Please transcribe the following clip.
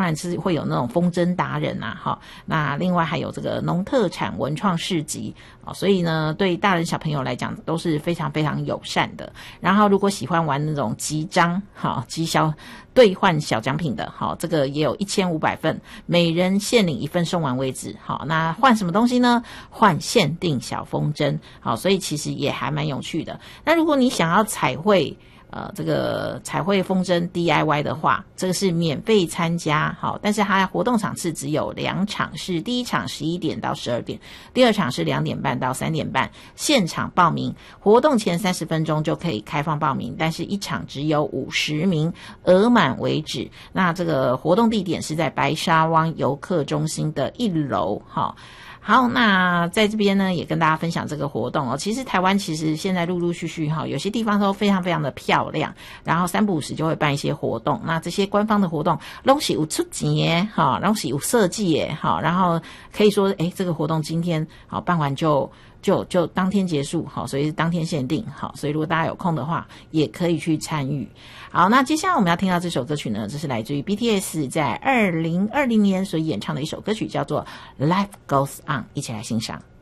然是会有那种风筝达人啊，哈，那另外还有这个农特产文创市集啊，所以呢，对大人小朋友来讲都是非常非常友善的。然后如果喜欢玩那种集章，好，绩效兑换小奖品的，好，这个也有1500份，每人限领1份，送完为止。好，那换什么东西呢？换限定小风筝。好，所以其实也还蛮有趣的。那如果你想要彩绘这个彩绘风筝 DIY 的话，这个是免费参加，好，但是它活动场次只有2场，是第一场11点到12点，第二场是2点半到3点半，现场报名，活动前30分钟就可以开放报名，但是一场只有50名，额满为止。那这个活动地点是在白沙湾游客中心的1楼，好，那在这边呢，也跟大家分享这个活动哦。其实台湾现在陆陆续续有些地方都非常非常的漂亮，然后3不5时就会办一些活动。那这些官方的活动都是有出钱耶，都是有设计耶，然后可以说，这个活动今天办完就当天结束，所以是当天限定，所以如果大家有空的话，也可以去参与。好，那接下来我们要听到这首歌曲呢，这是来自于 BTS 在2020年所演唱的一首歌曲，叫做 Life Goes On， 一起来欣赏。